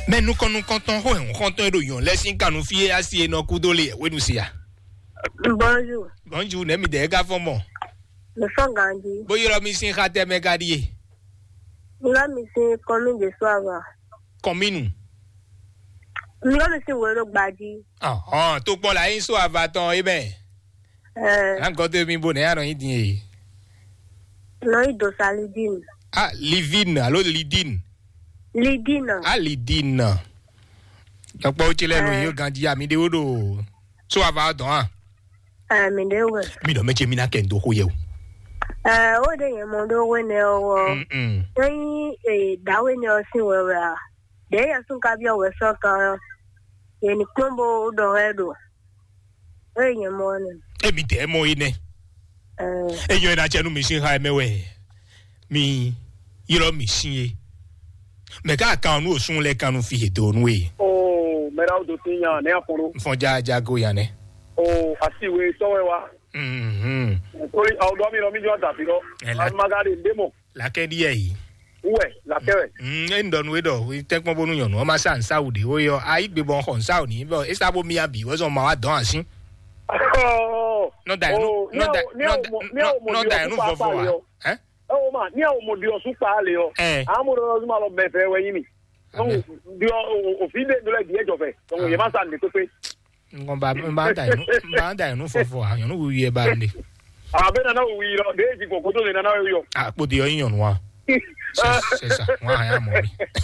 Mais nous, quand nous comptons, on compte de yon. Laissez quand nous fier assis et nos coups d'olé. Oui, nous c'est. Bonjour. Bonjour, n'aime des gars pour moi. Le son Gandhi. Bon, il a mis sin raté mes gadiers. Il a mis sin commune de soir. Commune. Il a mis sin wero Badi. Ah, tout pour la in soir va ton, eh ben. Encore 2000 bonnets, alors il dit. Non, il doit Lidine. Ah, Livine, alors Lidine. Lidine. Ah, Lidine. Donc, pas où tu l'as, le Gandhi a mis des odos. Soir va ton, hein. Mais de ouais. Mi do meche mina kendo ko yew. O de ye mo do we ne o. Ni dawe ne o sin we wa. De ya sun ka bi o we so kan. Ye ni kombo do redo. E ye mo ne. E mi te mo ine. E yo na chenu mi sin ha me we. Mi yiro mi sin ye. Me ka kan nu osun le kan nu fi do nu e. Oh, me ra o do tinya ne aforo. Fon ja go ya ne. Oh, asiwe towe wa. Tori audo mi no mi jo ta piro. Magari demo. La ke di yi. Uwe, la kewe. Ndon we do, we tek mo bonu yon. O ma san Saudi, o yo ai gbe bon hon Saudi. Bo e sa bo mi abi, wo so ma wa don asin. Oh. No da no fofo. Eh? Oh ma, ni o mo di osu pa le yo. Amuro ma lo be fe we yin mi. Donc dio o fi de le die jo fe. Donc ye ma san de to pe. Ngomba mbanda no fofo ha yon wi e ba nde. Be na wi ro de ji ko to le na yo. Po de yon wa. C'est ça. Wa ya mo.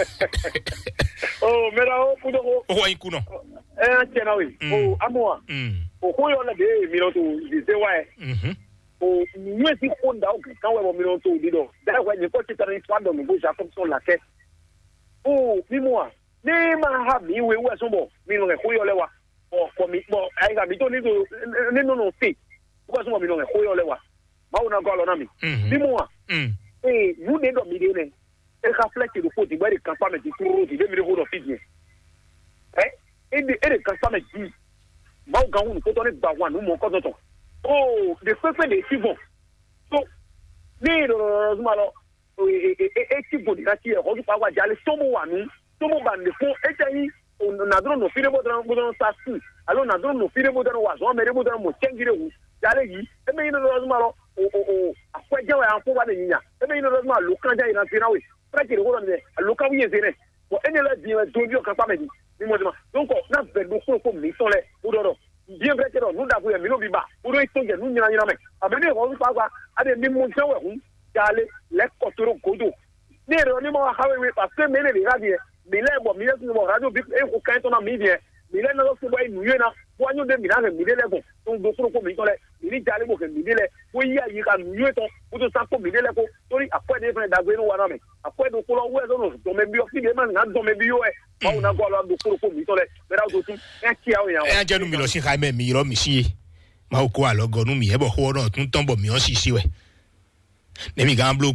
Oh, mera o pudo ko. O yin kuno. Chena wi. Oh, amoa. O ko yo la de mi no to di se wa e. O ni si konda o kan we mo mi no to di do. Da wa ni ko ti tare swa do mi bo ja ko so la ke. Oh, mi mo. Ni ma ha mi we so bo. Mi no ko yo le wa. For me, well, I got me don't need to no see. Because what we don't hold your lewa. Mauna Golonami. Dimua. Hey, you need not be there. A reflected to put the very campament to the very whole of Fiji. Eh? In the Eric campament, Maugaun put on it by one, no more cotton. Oh, the first day, Sibo. So, need Malo, a Sibo, that year, also power Jali, someone, someone, the 4 HIE. Na drone no fire bodran sasu alo na drone no fire bodran wa so mere bodran mo chengire hu jale yi e me ino lo malo akwaje wa anfo wa de yinya e me ino lo malo lukan ja ina fira we prakire ho ne lukan wi ezere bo ene la di do bi o kan pa me di ni mo di ma donc na be do ko mi so le udoro bien vrai que no da bu e mi no bi ba udo ito je nu nyina me abene ho pa kwa ade mi mo se we hu jale le kotoro godo ni ro ni mo ha we parce que me le radio Milebo, Milebo, Radio Big, who can't on a media, Milena of the way, Muna, one of them, Milana, Milebo, don't go through Mitole, Mili Jalebo, and Midele, we you can Newton, put a sample Milebo, sorry, a quite different than Greno Warame, a quite no color weather, don't maybe of the man, not don't maybe you, oh, now go on the full Mitole, without going to Chia, and General Milosi Jaime Miro Missi, Mauqua, Gonumi, ever hold on to Tombo Miosi Siwe. Nemi Gamblo,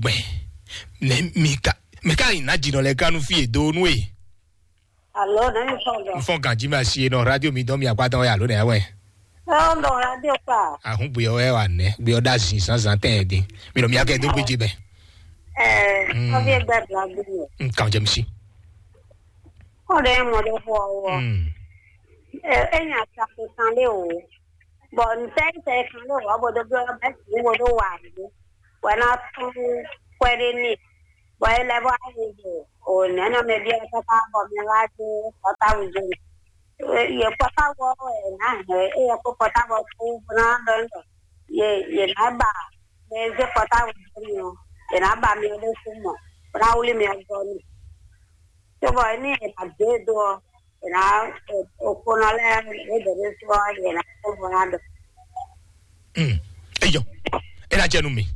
Mika. Meka inagino le kanu fi do nu e. Allo, na so. Fon kan ji ma si no radio mi don mi apadan ya lo na we. No radio pa. Ahun gbe o e wa ne, gbe o da sin san ten din. Mi lo mi ake do gbeje be. O bi gbe bla bi. Kan je mi si. O de mo de fo o. Enya ta ko san le o. Bo nse kan lo wa bo do be mo do wa ni. Wa na tu kwere ni. Well, I was oh, none of maybe a papa of Milati, Papa was doing. Your papa was a papa was London. Ye, Naba, there's a papa was doing, and I buy me a little but I only me a gun. So I need a dead door, and I open a lamb with this one, and I open another. Hey, yo, and I tell me.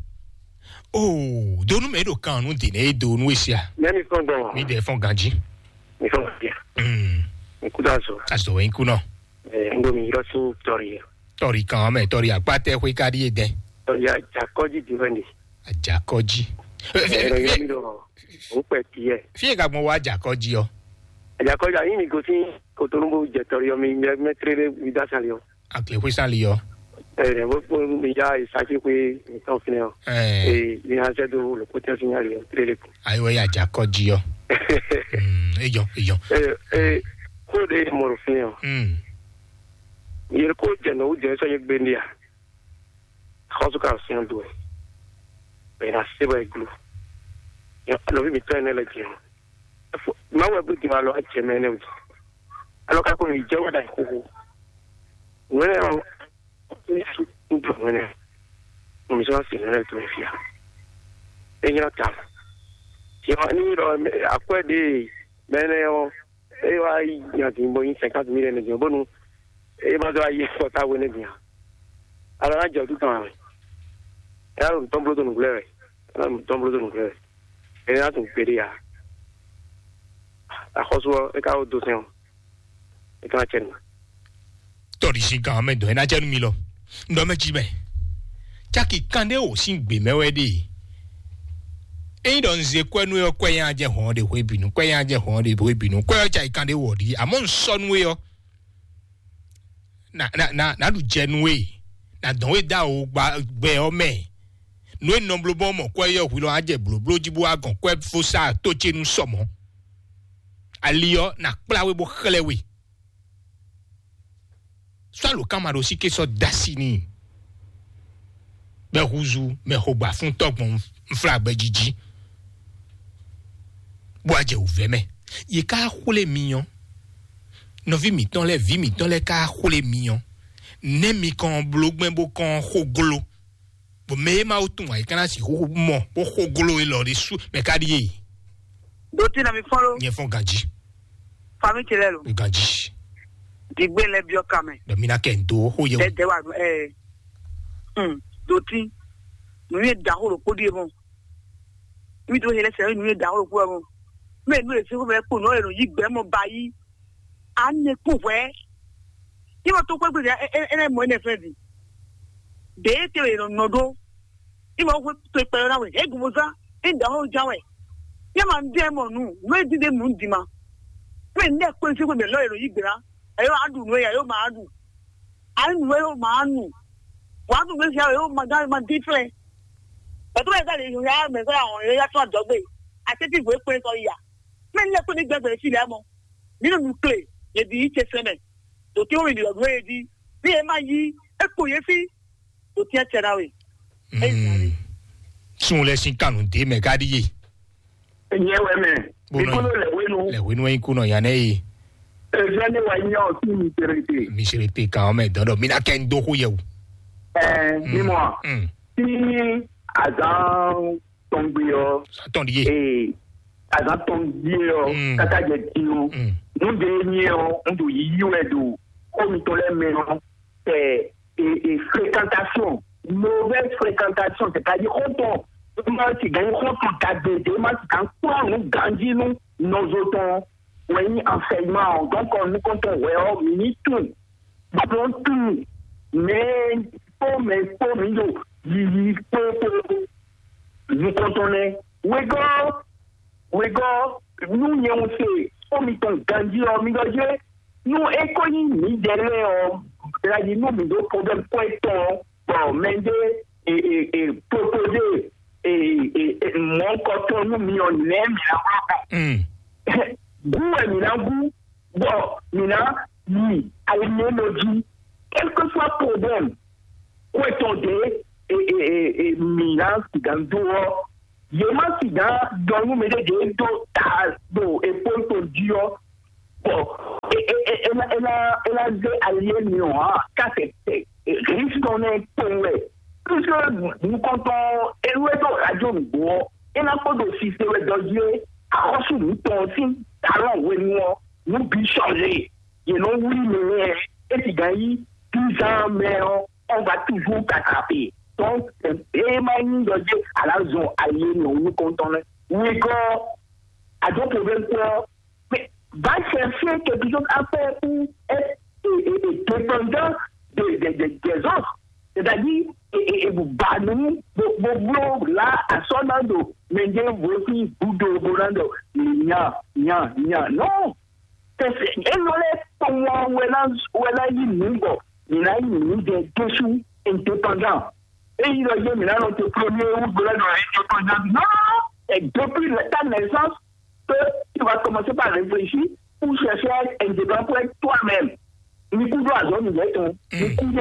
Oh, donu me do kan nu de ne do nu esia. Nemi son do. Mi de fon ganji. Mi son dia. Nkudazo. Aso en kuno. Ndo mi rosu tori. Tori kan me tori apate hwe kari eden. Tori ajakoji diveni. Ajakoji. O pe ti e. Fie ka gbon wa ajakoji o. Ajakoji yin mi go tin ko to nbo je tori o mi metrere vidasali o. Akle hwe sali o. Vou me já sabe que então final. Ni hace do lo que te enseñaría. Aí vai a Jacodio. Eyo. Ko de morfine. Yer ko jeno uje so yek bendia. Khosu ka sian do. Bena seba iglu. Ya lo mi tane la jeno. Ma wa bu di malo a chemene uji. Alo ka ko ni jewa da ko. Wena wena. Mi so si na to fia. Enyo ta. Yo ni ro akwa de bene yo e wa ya ti mo yin 50 million de bonu e ma do aye so ta we ne dia ala na jo tu tan ya un tomblo do nucleare e na tu peria a khoso e ka o do sen e ka chen tori si kan me do na chen mi lo ndo me ji be chaki kande o sin gbe mewe de e don ze kwenu yo kwen aje hon de we binu kwen aje hon de we binu kwen ja ikande wodi amon son we yo na du jenwe na don we da o gbe o me no nomblo bon mo kwen yo wi lo aje bloblo jibu agan kwen fosa to chenu somo aliyo na kpla we bo khlewe so lo kamaro si ke so dasini be huzu me hogba fun togbon mfra gbejiji boaje ouveme ye ka khole miyon no vi mi ton le ka khole miyon ne mi kan blogben bo kan khogolo bo me ma otun wa ikana si ho mo bo khogolo e lo ri su me ka di doti na mi follow ye fon gaji fami kelelo gaji digbe le bio kame do mina kento ho ye de wa doti mi da horo ko di mo mi to hele se mi da horo ko mo me nu e se ko be ko no ero yi gbe mo bayi ane ko we ti mo to ko gbe ene mo ene fredi de te ero nodo ti mo ko to pe ra we e gumo za e da horo jawe ye ma ndi mo nu we di de mu ndi ma me ne ko se ko be lo ero yi gbera ayo adu no ya yo ma adu anu we yo ma anu wa du me se yo ma ga ma different but we ga le yo ya me ko awon yo ya to adogbe ati ti we pe so ya me le ko ni gbegbe si le mo nínú mi play ye di che seme to ti o ri lo gbe di bi e ma yi e ko ye fi to ti e tera we sun le sin kanu de me ga di ye enye we me bi ko le wenu en kuno ya nei jane wa nyo si mi serete ka o me dodo mi na ken do ko ye o ni mo ti azan tombio tondiye azan tombio kaka je tio nu de nyo ndu yiwe du komi to le meno et fréquentation mauvaise fréquentation c'est-à-dire on si gagne on t'adde ma quand quoi nous gandi nous nos autres oui enseignement donc on nous compte ouais on mini tout mais pour nous nous contourner we go nous n'y on fait on mit ton gandi on mi goje nous éconi ni derrière là dit nous mais problème point bon mende et proposer et mon coton nous mi on aime la goût mina goût bon mina ni alénologie quel que soit problème point et mina qui dans dehors yema qui dans nous mais des do ta do et pour ton dieu bon elle a des alliés non car c'est risque on est tombé puisque nous comptons et nous est radio bon et n'a pas d'office de Dieu à reçu nous aussi talent nous bi changer et non oui mais et si gagne 10 ans mais on va toujours t'attraper donc et mani de Dieu à la zone alliée nous comptons oui quand à d'autres problèmes mais va chercher quelque chose à faire pour être dépendant des autres c'est-à-dire et vous banner vos là à son ando mais vous aussi vous de bolando nya non c'est elle est pour moi où elle y nimbo il a eu des questions indépendants et il a dit mais là notre premier ou bolando indépendant non et depuis ta naissance que tu vas commencer par réfléchir pour chercher à être indépendant pour être toi-même. Ni coup d'oiseau, ni béton. Ni coup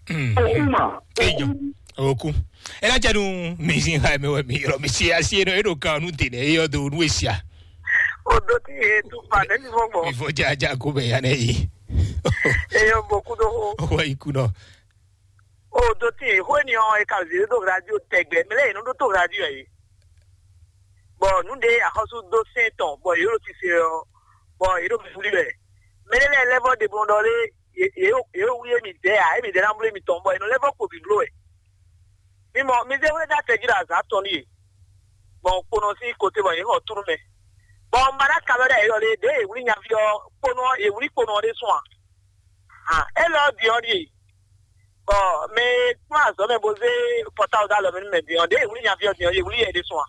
de... Oku. Ela jadu missing ha me mi ro mi si asi no edo kan nu te ne yo do nu esia. Odo ti e tu pa ne mi mo. Mi fo ja ko be ya ne yi. E yo boku do ho. Wa iku no. Odo ti ho ni o e ka zi do radio tegbe mi le no do radio yi. Bon nu de a hosu do seton bo yo ti se o. Bon yo mi fuli be. Me le level de bondole yo we mi de a mi de na mule mi tombo no level ko bi blow e. Mi se wele da tegira za toni bon kono si kote bon yo turu me bon mara kamera e yo le de wuri nya vio kono e wuri kono de so e lo bi ori bon me class o me boze portal da lo me bi on de wuri nya vio de wuri e de so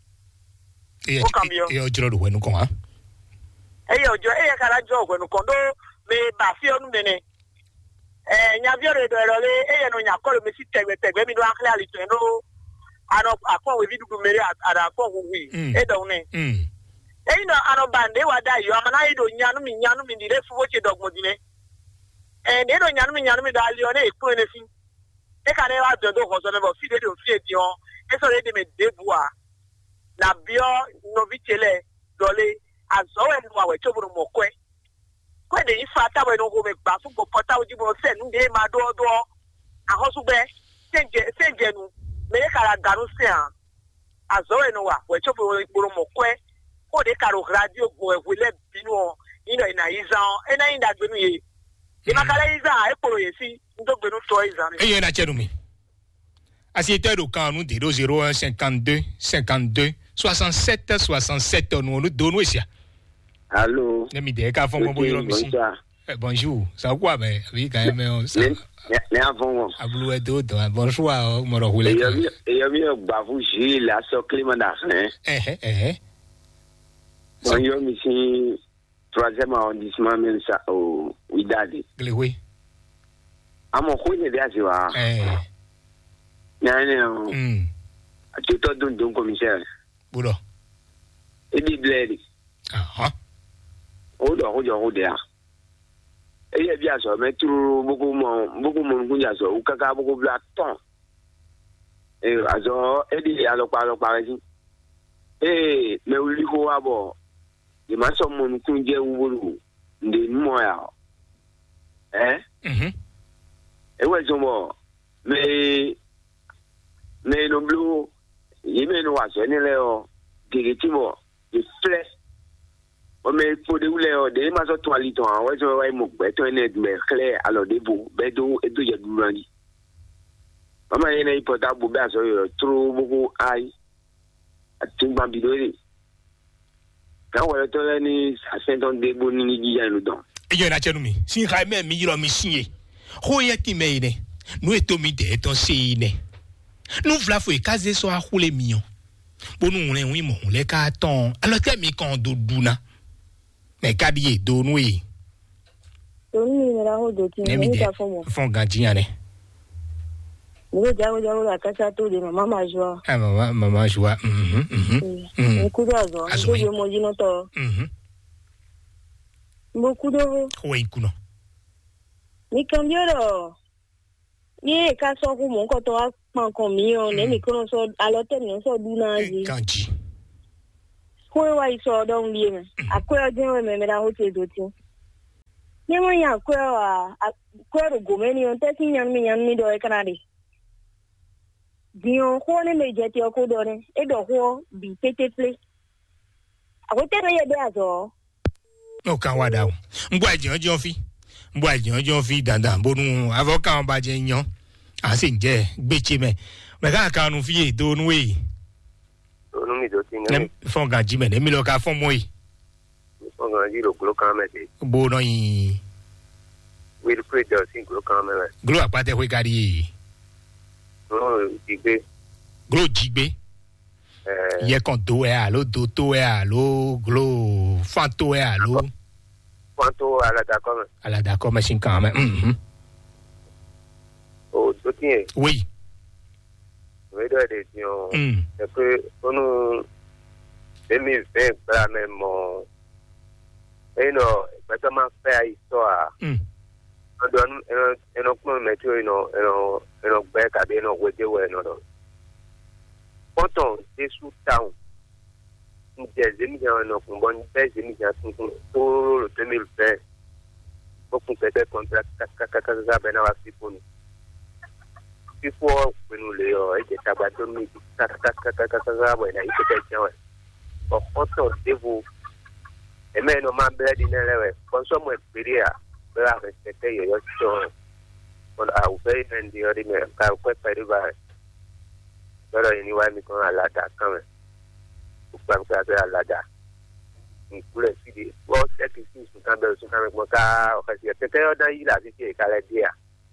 e o jiro do wenu kon ha e yo jo e kala jo wenu kon do me ba fi onu mene nyaviore do erole eye no nyakoro mesi tegbe mi do akle ali to no ano akon we vidu mere ada akon wi e do ne no ano bande wada yo amana ido nyanu mi dire fu woche dogmodine ne do nyanu mi do ali one ekun ne fi e ka ne wa do ko so ne bo fi de do fi edi on e so de me debua na bio no vichele dole azo we no wa choburu mokwe kwa de ifata we no go me gba fu go pota oji bo se nu de ma do ahosu be senje nu me kara ganu se an azo we no wa we chopo gboro mokwe ko de karo radio go e le binu o ina izan ina inda gbenu ye e makala izan e poro ye si ndo gbenu to izan e na chenu mi asiete do kan nu de 01 52 52 67 67 no do no esia. Allô. Nemi de ka fon mo boyo mi si. Bonjour. Ça quoi ben oui quand même ça. Ne avon. Ablu e do bonsoir mo ro hule. E yo mi gba fu ji la so climat d'argent. Bon yo mi si 3e arrondissement men ça au Widadi. Oui. Amo ko ne dia ji wa. Ne. Tu to don commissaire. Bulo. E bi bledi. Odo dia. E bia so me tru buku mo ngunya so ukaka buku bla ton. E azo e di alo pa ji. Me uli ko abo. E ma so mo nkunje wuru ndi mo ya. E we zo mo me no blue yime no wa so ni le o digiti mo de flesh. Mais pour des ouleurs, des masos toilettes, ouais, je vais me mettre un aide, mais clair, alors des beaux, bédo, et deux yeux du lundi. Maman, il y a une hypothèse, boubé, trop beaucoup, aïe, à tout le monde bidoué. Quand on est allé à 50 des bons nini, il y a une dent. Et il y a un atchanoumi, si il y a un million de signé, Royaki Meine, nous étions mis et on s'est nous vlafou et casé sur un roulé mignon. Bon, nous, on les cartons, alors t'es mis quand douduna. Mais kabiye do nui. Toni la ho do ti ni ta fomo. Fon ganjian ne. Ni jawo la kasa to de mama joa. Ah mama joa. Ni kudazo. Ni yo mo jino to. Beaucoup de oui kuno. Ni kambioro. Ni ka so ku mo ko to a pan kon mi o ne mi kono so alote ni so duna ji. Kanji. Kwa wa iso don liye akwa jewe me na hote doti nyemo ya kwa ro gomeni on tesi nyan mi do e kanade dion ko ne me jeti o ko do ne e do ho bi peteple akote re de azo o kan wa da o ngbo ajiyan fi dandan bonu avoka on ba je yan a se nje gbeche me ka kanu fi e do nu e fon ganji me ne mi lo ka fon mo yi fon ganji lo glo kan me de bo no yi we the create sin glo kan me glo apate we gari no jigbe ye kon do e alo do to e alo glo fanto e alo fanto ala d'accord mais sin kan me o do tin oui we do de tion e que onu 2020 para même et non vraiment faire histoire on donne un autre métier un bec à bien on ouais ouais non quand on est sous town des émissions non bon des émissions pour le 2020 pour qu'on fait des contrats ça ben à pour nous il faut que nous les et ça va donner ça ouais là il fait bien ouais bon quand on dévoue et mais non ma belle dinner quand somme péria la respecter yo on a ouvert un dia de mer car quoi pas de va pero anyway mi con la da quand même pour pas faire la da ni pour les filles bon c'est que si sont quand même moi car en fait c'est que dans il a dit que la dia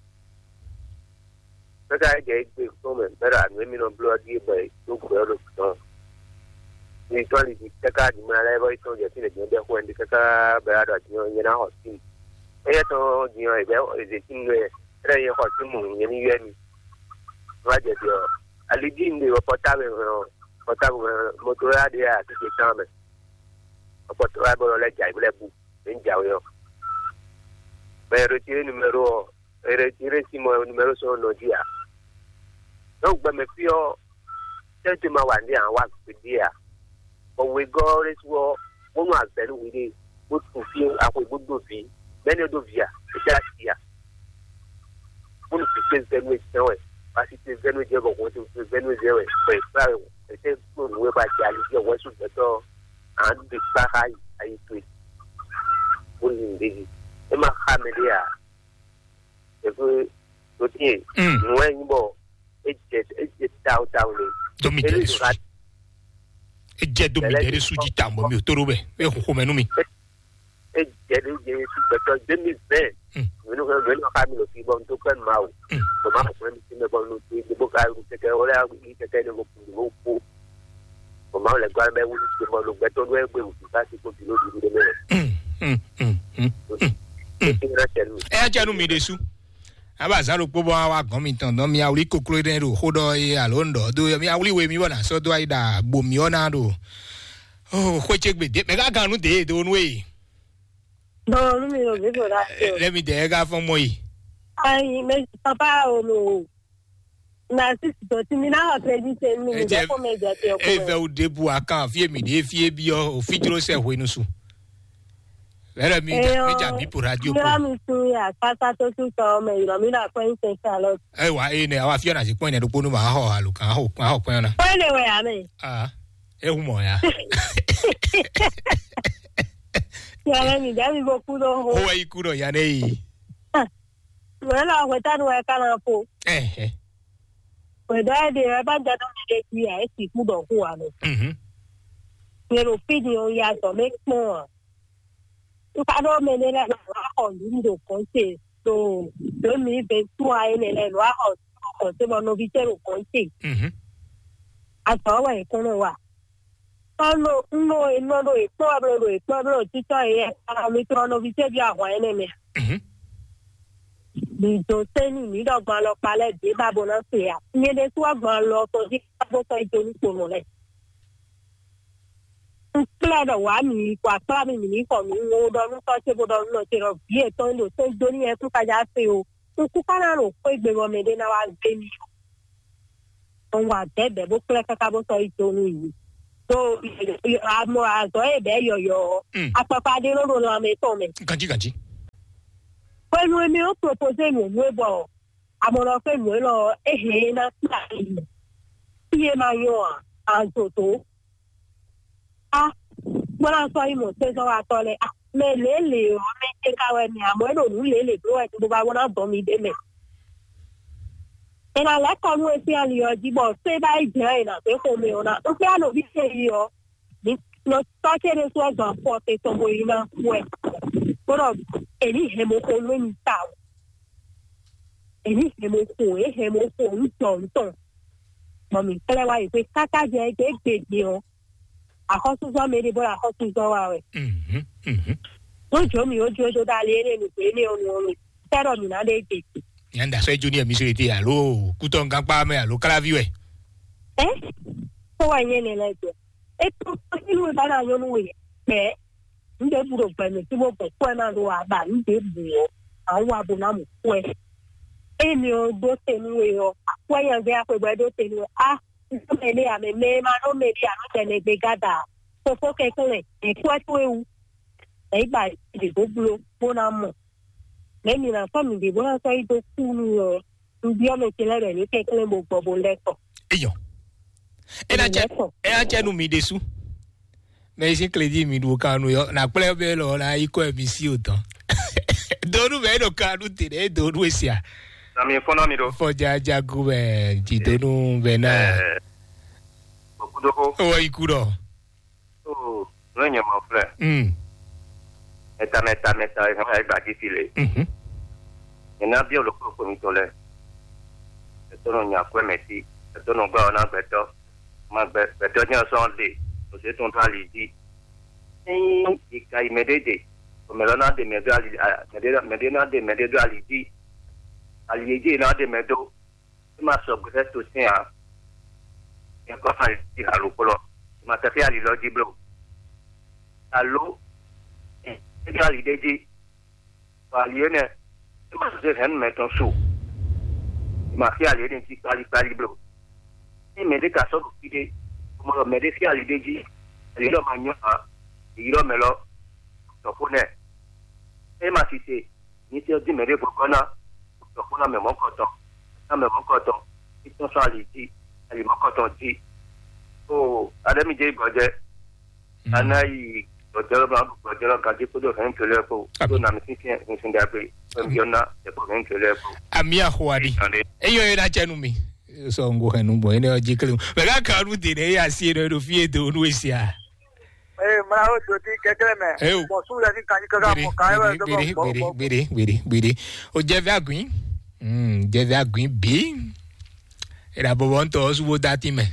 ça que j'ai dit comme pero a mi non blood di boy donc le temps ni toi les que du mal là boy ton j'ai fait de quoi ndi que ba da ni na hospital et to ni e be e de tin le re ye hospital mu ni yeni va de dio ali din de portable motora de a que tame portable bo le jai le bu en jao yo pero retire si mo numero so no dia donc ba me pio tete ma wa ndi an wa dia but we go this war one was better we did good to feel akwe good do fi many do via that here one to face them with no but it is then we go to then we go but it is good we ba jali your what should better and the high I to one busy e ma khamelia e go to tie no enbo it down dominique e je dominique su di tambo mi toro be e ko menu mi e je de su beto 2020 we no ka mi lo fi bon to kan mau ko ma ko mi me bon no ti bo ka ku te ke ora ku ti te no ko ma le gwa be wu ti mo lo beto do e gbe wu ka ti ko ti lo di de me e ja nu mi de su aba zaro po bo wa gan mi tan don mi awri kokoro den ro hodo e alondo do mi awri we mi bona so do aida gbo mi ona do oh ko chegbe de me ga ganu de do nu e no mi lo de do la let me de ga fun mo yi ai me papa o no na si to ti mi na credit mi de ko me de te o e ve o de bu akan fi mi de fi bi o fi jiro se ho inu su Era mi ja mi por radio po. Mi tu ya pata to tu to me lo mi na point se salo. E wa e ne awa fiona si point ne do ponu ma ho alu kan ho point na. Point ne we ya me. E hu mo ya. Ya le mi ja mi bo ku do ho. Ho e ku do ya nei. Wala ho ta no e kana po. We da de ba ja no de ki ya e si ku do ho alo. Pero video ya to make more. Ukado menela na on ndo konse so do mi be tu ai nele lo ho ko se mo no vitero konse atawa e kono wa no e pueblo ti to e ara mi to no vite bi awa ene me bi to seni mi do gban lo pale de babo na se ya ni de tu agban lo to di babo to ijo ni ko mo le claro wa mi kwa pa mi ko mi wo do nu to se bo do no ti ro bi e to lo se do ni e tu ka ja se o ku kana ro ko igbe mo me de na wa gbe mi on wa de bo kle ka bo to ijo ni so amo azo e be yo apapa de ro lo me to me kanji pẹ̀lú mi o propose mi we bo amoro pe mi lo ehe na ta iye ma yo antoto Bueno, soy mucho eso a tole. Me lele o me te cawe mi amor no lele bro e tu ba wona do mi de me. Era la kono e sia li o di bo se ba ije na te ko me ona. O pe ano bi se yo. Ni no ta ke de so ga forte to bo ina we. Pero eni hemo ko lo ni ta. Eni hemo ko ni tonton. Mami, tele wa ipe kaka je ke o. Àkọsùsọ mi bo àkọsùsọ wa we ojo mi ojo da le ni pe ni onu tero mi na de je yanda so junior mi so ete alo kuto nkan pa me alo kala viwe ko wa yen ni leje e to ilu ba na yo nu ye pe nde buro pe mi ti mo po ko na ro aba nde buo àwọn abo na mu ko emi o do te ni we o ko yan be apegbe do te ni ah no me le ame me ma no me ri anu te le gbe gada so fo ke kele e ko to ewu e ba di go bulo bo na mo lẹ́yìn náà fọ́ọ̀mù ìdìbò náà sọ ètò kúrú rẹ̀ ndí ọmọ ìpínlẹ̀ rẹ̀ ní kékeré mo gbọ́ bó lẹ́kọ̀ọ́. èèyàn ẹ á jẹnu mi de sú mẹ́sìn kìlẹ̀dì mi dùn kanu yọ nàpẹ́lẹ́ bẹ́ẹ̀ lọ la ikọ̀ ẹ̀mí sí òtán donu bẹ́ẹ̀ lọ kanu tẹ̀lé donu èsì à. sami fọ́nà mi do. fọjá jagun bẹ́ẹ̀ jì donu bẹ́ẹ̀ náà. òkúdókó. ó ikú dọ̀. ó lóyún yẹn mọ̀ fúlẹ̀. mẹ́ta ìhàn ẹgbàá jí sílẹ̀. ìná bí olùkọ́ mi tó lẹ̀. ẹ̀tọ́nù yàn kú ẹ̀mẹ̀tì ẹ̀tọ́nù gbà ọ̀nà gbẹ̀tọ́ gbẹ̀tọ́ ní ọ̀sán lè òṣèlú tó ń tó àlè jí. ẹ̀yìn ìka ìmẹ̀dẹ́dẹ̀ òmìnira dè mẹ́dẹ́dọ́ àlè jí. àlè jí iná dè mẹ́dọ́ tí máa sọ gbèsè tó sí à ẹ̀kọ́ fàlẹ́ sí àlòkọ́ lọ máa tẹ̀sí àlè lọ jí blò. àlò ẹgbẹ́ àlìdéjì àlìyé náà ẹ máa ṣe ẹnu mẹ́tọ́ sùn máa fi àlìyé ní ti pálípálí blò ní mẹ́dẹ́ka sọ́dọ̀ kíde ọmọ mẹ́dẹ́ sí àlìdéjì àlìyé lọ́ọ́ máa yán án èyí lọ́ọ́ mẹ́lọ́ tọ̀fún náà ẹ máa fi ṣe ní tí ọdún mẹ́dẹ́ gbọ́ngàn náà tọ̀fún náà mẹ́mọ́kọ̀tàn ìtọ́sọ àlìjí àlìmọ́kọ̀tàn jí ó adẹ́míjẹ́ ìgbọ̀jẹ́ anáyì ọjọ́ gàdí kódò fẹ́ ń kele ko tó nà mí fífi ẹ̀sìn dàgbé ẹ̀mí ọ̀nà ẹ̀kọ́ fẹ́ ń kele ko. àmì àhùwàdì eyín ọ̀yẹ́ náà jẹ́nu mi sọ ń gbọ́ ẹnu bọ̀ ẹni ọjọ́ kele mu bẹ̀rẹ̀ kàánú dènà ẹ̀yà sí ẹ̀rọ ẹ̀rọ fi ètò ònú èsì à. mara o tó ti kékeré mẹ mọ sùn lẹni kanji kankan mọ káyọ ẹ tó bọ. gbèrè o jẹ́fẹ́ àgùn bí ìràbọ̀bọ̀ ń tọ́ ṣubú dátì mẹ́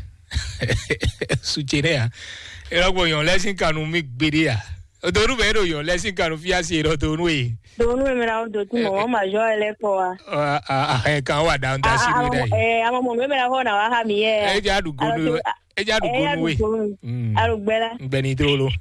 sùjẹ́ náà ìrọ́pọ̀ yàn lẹ́sìn kanu mi gbére à òtòrú bẹ́ẹ̀ ló yàn lẹ́sìn kanu fíà sí ìrọ̀ tòun wẹ̀. tòun wẹ̀ mi ra o tó tún mọ̀ wọ́n máa yọ ẹlẹ́kọ̀ọ́ wa. ẹ̀ kan wà dáhùn tá a sí ní dá yìí. àwọn ọmọ mi mẹ́ra fọ́ọ̀nà wa hà mí yẹ. ẹ jẹ́ àdúgbò nu wẹ̀. arúgbẹ́lá. gbẹ̀ni tó lo.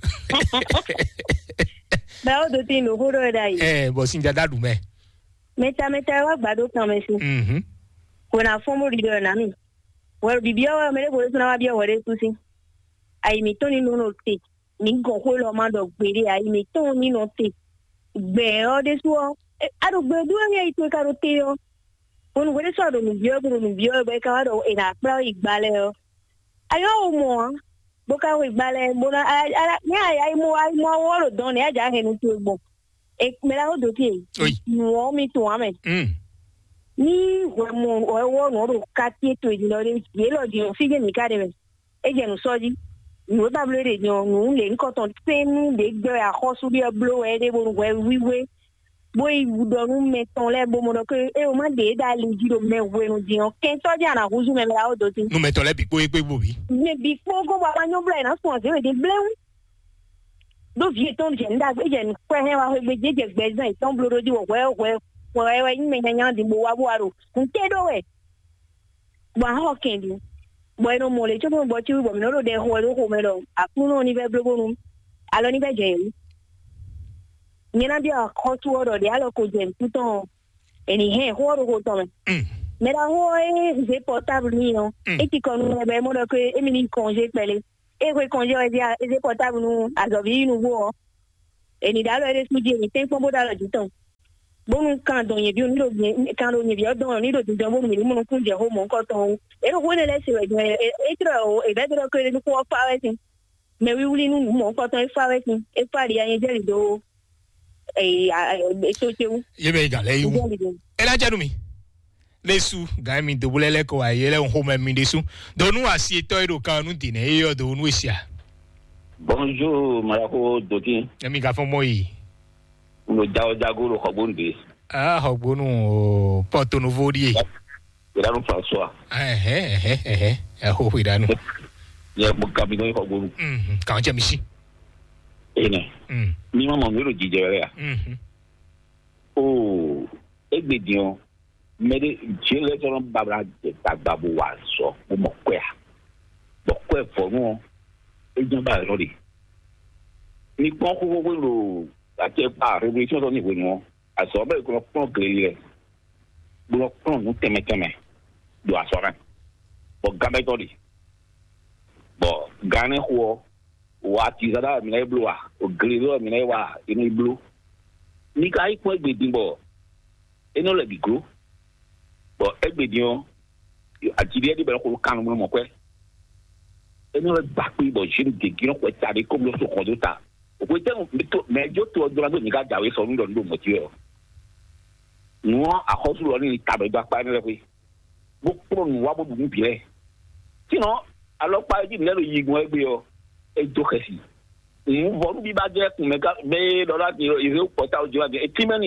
bẹ́ẹ̀ o tó ti lò kúrò dà yìí. bọ̀ sí ìjà dàdú mẹ́. mẹ́ta wá gbàdó kan mẹ́ sí. kò náà fún mú rí dọ̀rọ̀ náà mi. wọ́n bìbí ọwọ́ mẹ́lẹ́kọ̀ọ́ àyìmítọ́ nínú ọ̀tẹ̀ ní gọ̀kọ́ lọ máa dọ̀ gbèrè àyìmítọ́ nínú ọ̀tẹ̀ gbẹ̀rọ dé sọ́ àdùgbò dúró ní ètò ìkàrò tẹ́ ọ olùgbé sọ̀rọ̀ nùbíọ́ ẹgbẹ́ káwádọ̀ ìnà àpẹ́ ìgbàlẹ̀ ọ ayọ́ òmò ọ́ bókáwọ̀ ìgbàlẹ̀ gbóná ní àyà ìmọ̀ ọwọ́ rò dán ní àjà ẹnu tó gbọ̀n mẹ́ra ó dòkè ìwọ̀n mi tó wà mẹ́ ní ọwọ́ ọ̀rọ̀ ká tí ètò ìdìlọ́rẹ́ yélọ́dì fíjẹ̀ káàdì rẹ̀ ẹ̀jẹ̀ nù sọ́jí nous avons les nous les quand nous les gars à cause du bleu et des bons oui boy vous donne mettons les bons que et au moins des d'aller dire mais ouais nous disons 15 ans à rouge même là au dos nous mettons les pico et bobi mais bico go va nous blé na so c'est des blé do vieux ton genda et j'ai quoi hein va rebejer des besoins et ton bleu di ouais il me nyanya di bo wa bo aro ntedo we ba ho kendi bueno mole cho mo bochi bo no lo de ho lo ko me lo akuno ni be blogo alo ni be je ni na dia ko tu oro de alo ko je tuton eni he ho ro ko to me la ho e portable ni no e ti kon no be mo lo ko e mi ni congé pele e ko congé e portable no azobi nu wo eni da lo e su je ni tempo bo da lo tuton bonu kan don ye bi oni lo kan lo ni bi odon ni lo tuton bo mi ni mo kun je ho mo ko ton e ko ne le se e tro e da tro ko ni ko fa wetin me wi wuli nu mo ko ton fa wetin e pari ayen jeri do e to tewu ye be ga le yu e la janu mi lesu ga mi do bulele ko aye le ho me mi desu donu asi to ero kan nu dine e yo do nu esia. Bonjour marako dotin e mi ga fon mo yi mo jago lo khogbonde hogbonu Porto Novo die Iranu François. Ho iranu. Ya mo kabino hogbonu. Kan je mi si. Ene. Ni mama mi lo jije ya. Oh, egbedion mede jele to babra tagbabu wa so mo ko ya. Bo ko e fo mo ejamba rodi ni pon ko wo lo ati pa revolution do ni we no aso ba ko pon grele bo pon no teme do asora bo gabe to di bo gane ho wa ti zada mi na blu wa o grele mi na wa ni blu ni kai ko gbe dimbo eno le bigro bo egbe dion ati dia di ba ko kan mo ko eno le bakui bo jiri de gino ko tari ko lo so ko do ta o ko te me jo to do la do ni ga jawe so ndo mo ti o no a ho su lo ni ta be gba pa ni le pe bo pro nu wa bo du bi le ti no alopa ji le lo yigun egbe o e jo kesi n vo bi ba je kun me ga be do la ti ire ko ta o jo ga e ti meni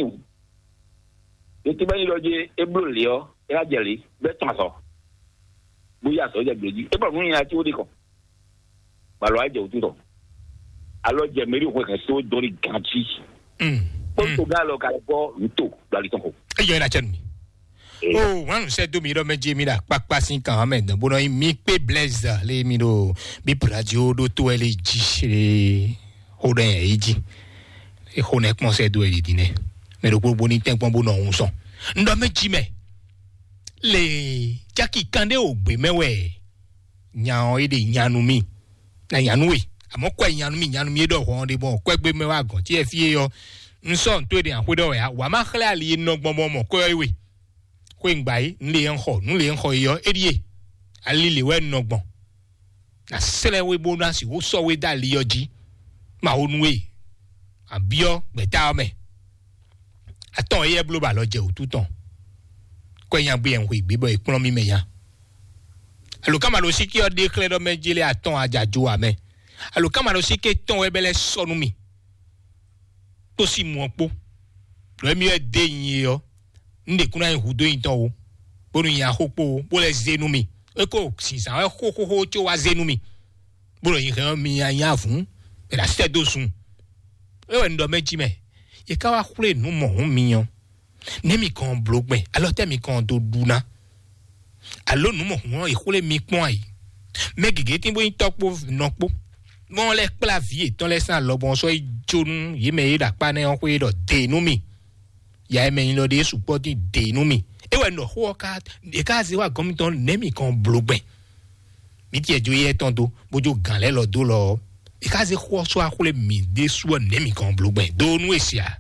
lo je e blo le o e a jeli be tan so bóyá sọ jẹ gbèjì ẹ bọ fún yín àti ó dì kan balọ̀ àjẹ òtútọ̀ alọ́jẹ mẹ́rin òkú ẹ̀kẹ́ tó dọ́rí gàǹtì ó tó gá lọ kàlẹ́ bọ́ nítò gbàlẹ́ tán kò. ẹ yọ ẹ na cẹnu mi o wọn sẹ domi yọrọ mẹjẹ mi la kpakpa si kan hàn mẹdàn bọ́dọ̀ yín mi pé blaise lé mi do bí pìlàjì ó do tó ẹ lè jí ṣe ó dẹ̀ ẹ̀ yé jí ẹ kó nẹ kpọ́n sẹ́ do ẹ̀ yé di nẹ mẹ́rin gbogbo ní tẹ́gbọ́n bó nà ọ̀hún sàn ńdọ́ méjì mẹ́ le jaki kande ogbe mewe nyan ede nyanu mi na nyanu we amo kwa nyanu mi do ho de bon kwa gbe mewa gan ti e fie yo nso nto de an hodo ya wa ma khle ali no gbon mo ko ewe ko ngba yi nle en ho yo edie ali le we no gbon na sele we bonus wo so we dali yo ji ma onu we abio gbeta me aton ye blo ba lo je otuton yan gbe en gbe bo ipon mi meya alukama lo siki o de clear do mejele aton ajaju ame alukama lo siki ton ebele sonu mi to si mu opo lo mi e de yin yo nde kuna en hudo yin ton o bonu yan hopo bo le zenu mi e ko si san e ho ti o wa zenu mi bonu yin kan mi yan fun e la se do sun e we ndo meji me e ka wa kure nu mo hun mi yan nemi kan blogbe alo te mi kan do duna alo nu mo won ikule mi pon ai me gege tin bo yin topo nopo mon le clavier ton le san lo bon so ijonu yi me da pa ne on ko do de nu mi ya me yin lo de support de nu mi e we no ho ka e ka se wa gomiton nemi kan blogbe mi ti ejo ye ton do bojo gan le lo do lo e ka se ho so akule mi de so nemi kan blogbe do nu esia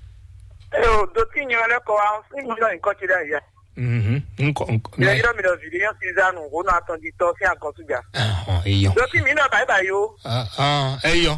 do tinyo le ko an si mo lo nkan ti da ya nko mi mi do video season o na ton di to si ankan tuja eyo do ti mi na bye yo eyo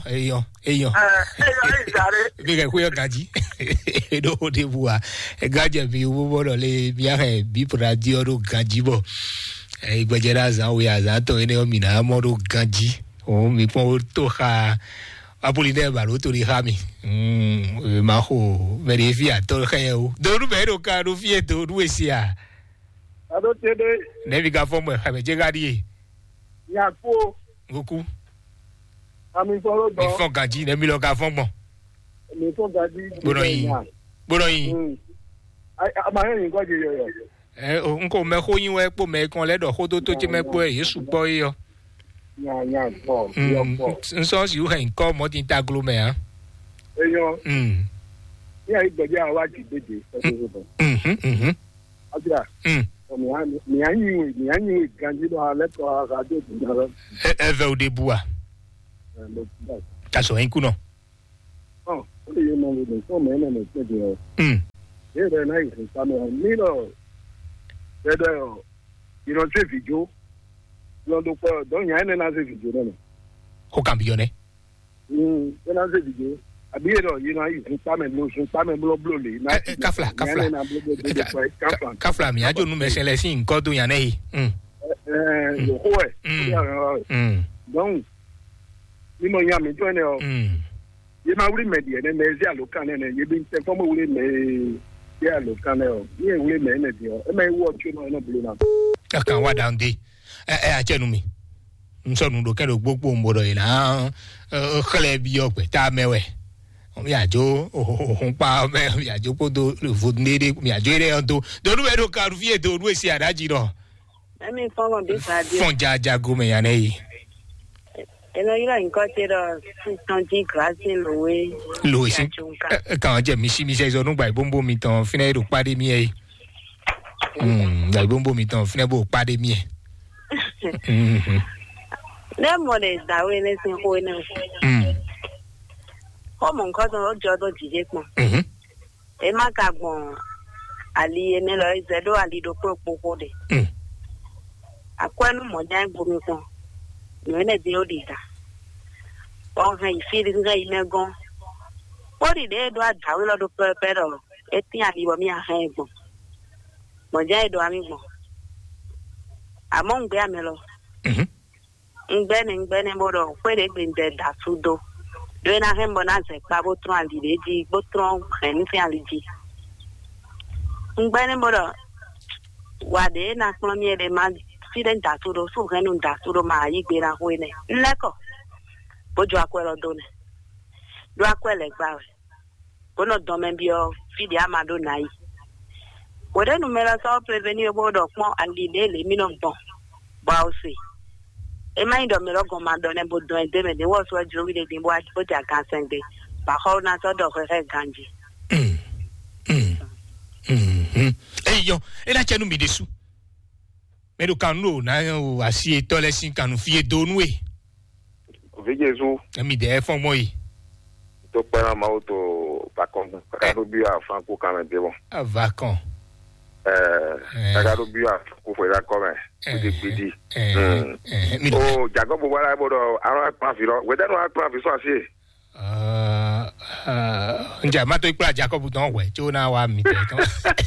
izare bi ga ku yo gaji do de bua e gaje bi wo bo le bi are bi radio do gaji bo e gbejera zan o ya zan to ene o mi na mo do gaji o mi pon to ha Apolinaire balo to ri hami ma ho verifia to kheu do ru be ro ka ru fie to ru esia ado tede ne bi ga fomo ha be je ga ri ya ko goku ami foro do mi fon gaji ne mi lo ka fon gbon mi fon gaji boro yin ama yin ko je yo nko me ho yin we po me kan le do ho to ti me po e yesu po yo nya po yo po nso si u hen ko mo tin ta glome ha eyo ya igbeje awa ti dede ajira mi anyi ganji do ale to radio dinaro ve o de bua ta so en kuno o le mo le so me na se de e na yi sa me no dedo you know se video lo do po do yan na se video na ko cambio ne na se video abi ero you know yi sa me lo blo le na kafla mi ajo nu me se le sin nko do yan ne yo ho donc ni mo yan mi jo ne o ye ma wuri me die ne me zi alokan ne ye bi nte ko mo wuri me ye alokan ne o ye wuri me ne die o e me wo chu no blo na kan wa down dey achenu mi nso nu do ke do gbogbo mbodo ina khle bi ope ta mewe mi ajo ohun pa me mi ajo podo vodnere mi ajo ere onto do ru edo ka ru fie do ru esi adaji ro emi fon bi sa dia fon jaja go me ya nei eno ila inkote do tonji grasi lowe si kan je mi se so nugba ibombo mi tan fine ro pade mi e la ibombo mi tan fine bo pade mi e le mo le dawe le sin ko ina ko mo nkan to ojo do jije pon e ma ka gbon ali ene lo izedo ali do popo de akwanu mo jan bomi pon no ne de odita on ha ifiri nga imegon ori de do adawe lo do pero eti ali bo mi a ha egbon mo jan do ami gbon among be amelo ngbene mo do pere gbe nde da sudo do na hembo na se pa bo tron ali de di bo tron en fi ali di ngbene mo do wade na klomi de ma student da sudo su henu da sudo ma yi gbe na ho ne nleko bojo akwelo done do akwele gba bono do me bi o fidi amado nai wode no mera so prevenir bodo pon ali de le mi no bon ba o se e mai do mero go ma do ne bodo e de me de wo so juro wi de bo ati boja kan sende ba ho na so do re ganji yo e la chenu mi desu me do kanu na asi to le sin kanu fie donu e Vejesu mi de fon mo yi to para ma auto vacon kado bia franco kamende bon vacon kado bia ko foi la come bidi oh jago bo wala bodo ara pa firo we da no pa fi so asi nja ma to ipra jacob don we jo na wa mi te ton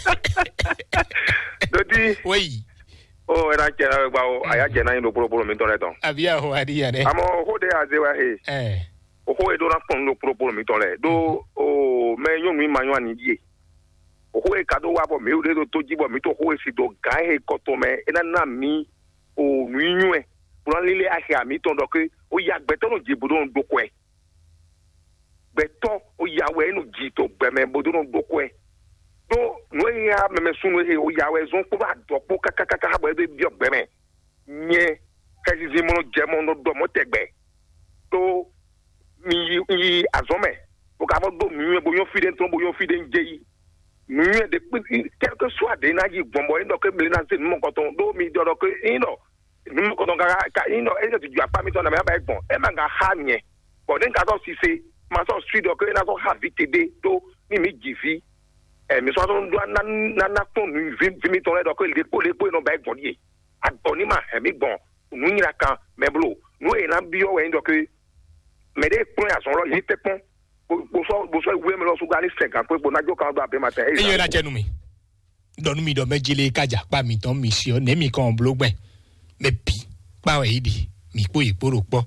dodi oui oh era que na gba o aya je na yin do poro mi ton le ton abia ho adi ya ne amo ho de azewa o ho e do na pon lo poro mi ton le do o me yun mi ma yan ni die o ho e kado wa bo mi o de to jibo mi to ho e si do ga e ko to me ena na mi o mi yun e pro lile ahia mi ton do ke o ya gbe to no jibo do ndo ko e beto o yawe no jito gbeme bodo no doko e do no ya meme sunu he o yawe zon ko ba dopo kakaka ha bo e bi gbeme nye kaji zimo no jemo no do mo tegbe do mi azome o ka bo do mi bo yo fide nton bo yo fide njeyi mi de quelque soit de na ji gbombo ndo ke mi na se mo ko ton do mi do ke ino mi mo ko ton ka ino e se ju apa mi ton na me ba egbon e ma ga ha nye bo den ka so si se ma so street do ke na so ha vitede do mi jivi mi so do na ton vi mi ton le do ke le po no ba egbon die adoni ma mi gbon nu nyira kan me blo nu e na bi o we ndo ke me de pon aso lo yi te pon bo so we me lo so ga ni sekan pe bo na jo kan gba be ma te e yo na jenu mi do mejile kaja pa mi ton mi si o ne mi kan blogben me bi pa we idi mi po iporo po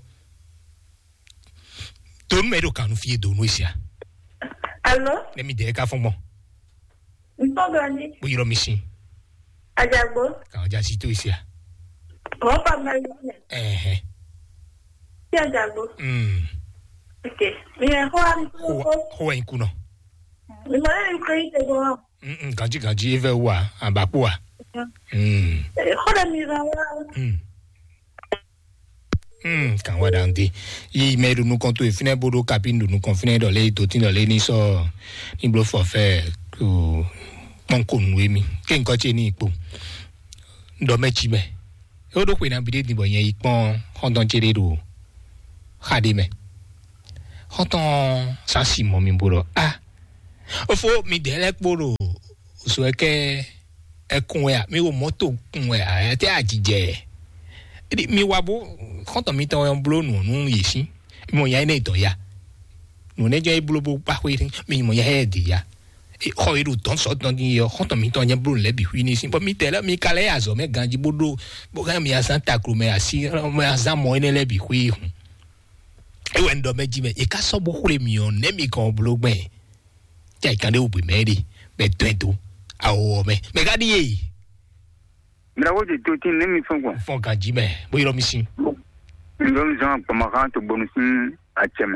to me do kanu fie do no isia allo ne mi de ka fun mo nto gani bo yiro mi sin ajagbo ka ja si to isia o pa me ti ajagbo okay mi ho en kuno mi mo en create go ganji eve wa abapo wa ho mi ra wa kan wa dante i meru nu konto e fine bodo kapindu nu confine do le to tin do le ni so ni blo forfait ko ponko nu emi ke nkan che ni ipo do mechi me o do pe na bide ni bo yen ipon hondon chere do khade me hoton sa si mo mi boro o fo mi de le poro so ke ekun e mi o moto kun e te ajije mi wabo konto mi ton blo nu yesi mo ya ine to ya nu ne je blo bo pa wi mi mo ya he di ya ho iru ton so ton di yo konto mi ton ye blo le bi wi ni sin bo mi tele mi kale azo me ganji bodo bo ga mi asanta kru me asi me azan mo ine le bi wi hu e we ndo meji me e ka so bo kure mi on ne mi kan blo gben ja kan de u bi me ri be twento awo me ga di ye mira wo de to tin ne mi fon ganji me bo yiro mi sin ndo mi zan pa ma kan to bonusin a cheme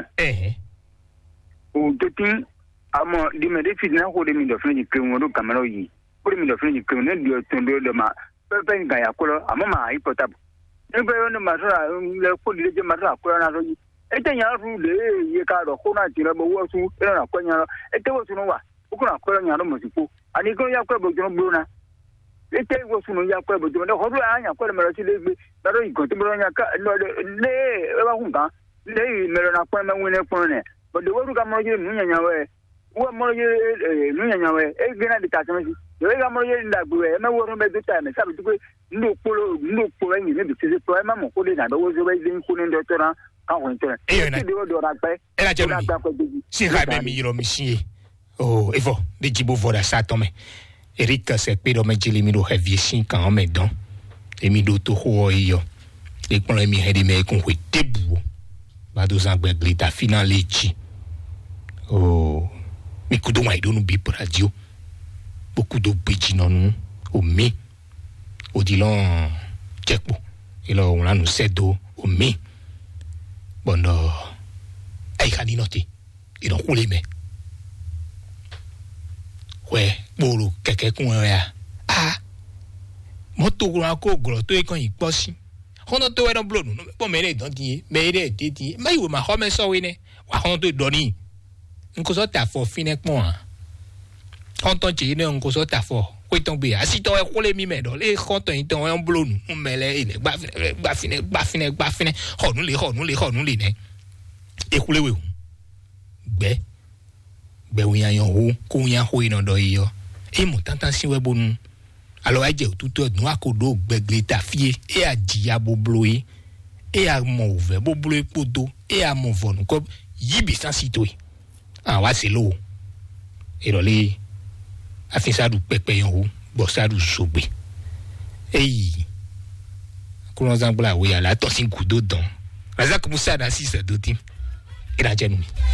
o to tin amo di me de fi na ko de mi do fun ji pe won do kamera yi ko de mi do fun ji pe ne di o ton do ma pe ga ya ko lo amo ma hi potable ebe no masra le ko le je masra ko na so yi ete nya ru le ye ka ro ko na ti le bo wo su e na ko nya ete wo su no wa ko na ko nya no mo si ko ani ko ya ko bo jo bo na ete wo su no ya ko bo jo na ho ru anya ko le mero si le gbe baro yi ko ti bo nya ka le e ba hun kan le mero na ko me wine ko ne bo de wo ru ka mo je mu nya we wo mo je mu nya we e gbe na de ta se yo ga mo ye nda gbe e me wo ru be do ta me sabi tu ko ndo polo ni ne bi se to e ma mo ko de na do wo zo be din ko ne do to na kan ko ntere e na e la je mi si ha be mi yiro mi si oh evo de jibo voda sa to me Eric se pedo me jili mi do heavy sin kan me don e mi do to ho yo e pon mi he de me kun ko tebu ba do san gbe glita final lechi oh mi kudo wa do no bi por radio beaucoup de petits non au mai au dilon checkpo et là on a nous cedo au mai bon ai kani noti et donc roule mais ouais bolo keke kun ya moto gro ko gro to e kan ipo si hono to e don blow no po mere don ti mere titi mai wo ma ho me so we ne wa hono to do ni nko so ta fo fine pon Quand tu es un gros tafo, quoi ton bien? Si tu as roulé mi medo, les quand tu es un blond, on met les baffine. Oh nous les ne. Et roulé oui. Be oui un haut, qu'on y a haut in do yo. Et mon tantan si we bon. Alors a dit tout noir kodo begleta fié et a diabo bloé et a mauvais bo bloé podo et a mon von comme yibi sans citoy. Ah ouais c'est l'eau. Et là a fait ça du pepe yon bo ça du sobe ei ko nzambula we ala to sin kudo don raza ko musa da sisa do tim ira jenu